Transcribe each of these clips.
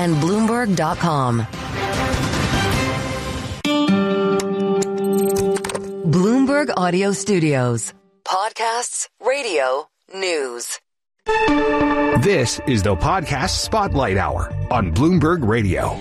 and Bloomberg.com. Bloomberg Audio Studios. Podcasts, radio, news. This is the Podcast Spotlight Hour on Bloomberg Radio.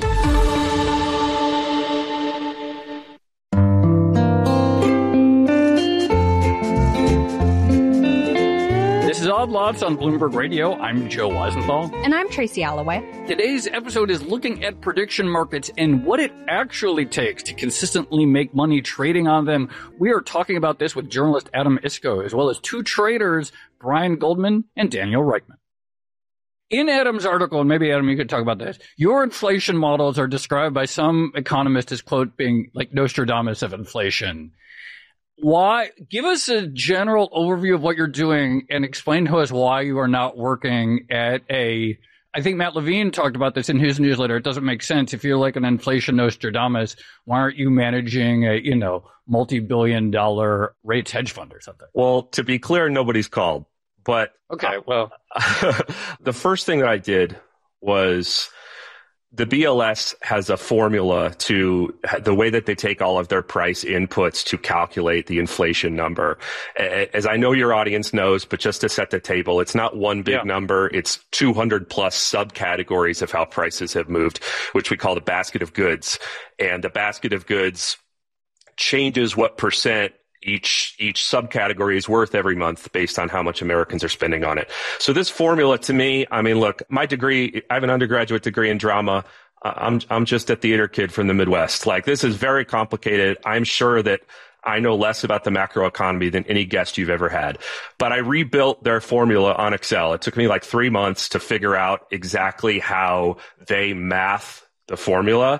This is Odd Lots on Bloomberg Radio. I'm Joe Weisenthal. And I'm Tracy Alloway. Today's episode is looking at prediction markets and what it actually takes to consistently make money trading on them. We are talking about this with journalist Adam Iskoe, as well as two traders, Brian Goldman and Daniel Reichman. In Adam's article, and maybe Adam, you could talk about this, your inflation models are described by some economists as, quote, being like Nostradamus of inflation. Why? Give us a general overview of what you're doing and explain to us why you are not working at I think Matt Levine talked about this in his newsletter. It doesn't make sense. If you're like an inflation Nostradamus, why aren't you managing a, multi-billion-dollar rates hedge fund or something? Well, to be clear, nobody's called. But okay, well, the first thing that I did was the BLS has a formula to the way that they take all of their price inputs to calculate the inflation number. As I know your audience knows, but just to set the table, it's not one big number. It's 200 plus subcategories of how prices have moved, which we call the basket of goods. And the basket of goods changes what percent each subcategory is worth every month based on how much Americans are spending on it. So this formula to me, I mean, look, my degree, I have an undergraduate degree in drama. I'm just a theater kid from the Midwest. Like, this is very complicated. I'm sure that I know less about the macroeconomy than any guest you've ever had. But I rebuilt their formula on Excel. It took me like 3 months to figure out exactly how they math the formula.